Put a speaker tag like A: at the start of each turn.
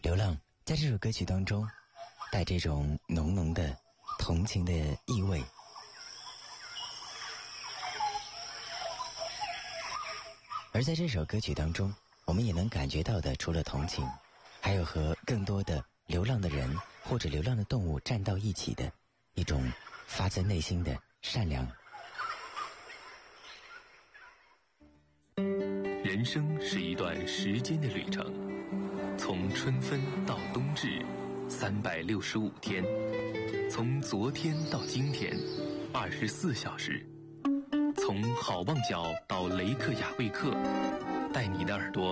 A: 流浪在这首歌曲当中带这种浓浓的同情的意味。而在这首歌曲当中，我们也能感觉到的，除了同情，还有和更多的流浪的人或者流浪的动物站到一起的一种发自内心的善良。
B: 人生是一段时间的旅程，从春分到冬至，365天，从昨天到今天，24小时，从好望角到雷克雅未克，带你的耳朵